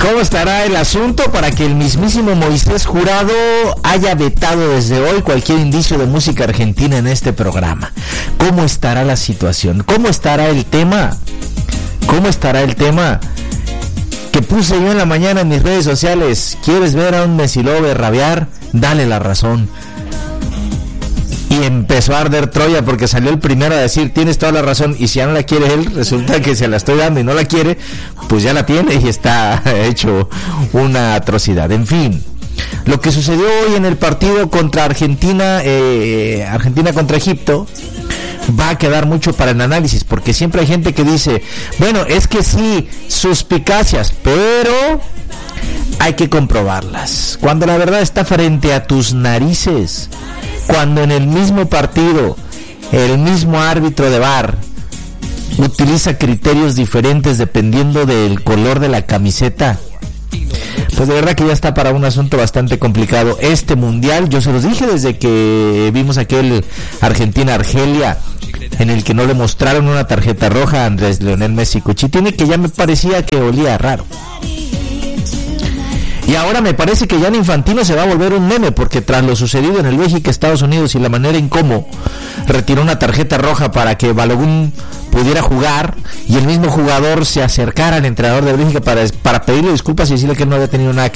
¿Cómo estará el asunto para que el mismísimo Moisés Jurado haya vetado desde hoy cualquier indicio de música argentina en este programa? ¿Cómo estará la situación? ¿Cómo estará el tema? ¿Cómo estará el tema que puse yo en la mañana en mis redes sociales? ¿Quieres ver a un Messi Lover rabiar? Dale la razón. Y empezó a arder Troya porque salió el primero a decir, tienes toda la razón, y si ya no la quiere él, resulta que se la estoy dando y no la quiere, pues ya la tiene y está hecho una atrocidad. En fin, lo que sucedió hoy en el partido contra Argentina, Argentina contra Egipto, va a quedar mucho para el análisis, porque siempre hay gente que dice, bueno, es que sí, suspicacias, pero hay que comprobarlas. Cuando la verdad está frente a tus narices, cuando en el mismo partido el mismo árbitro de VAR utiliza criterios diferentes dependiendo del color de la camiseta, pues de verdad que ya está para un asunto bastante complicado este mundial. Yo se los dije desde que vimos aquel Argentina-Argelia, en el que no le mostraron una tarjeta roja a Andrés Lionel Messi Cuchitini, que ya me parecía que olía raro. Y ahora me parece que Gianni Infantino se va a volver un meme, porque tras lo sucedido en el Bélgica-Estados Unidos y la manera en cómo retiró una tarjeta roja para que Balogun pudiera jugar, y el mismo jugador se acercara al entrenador de Bélgica para pedirle disculpas y decirle que no había tenido nada que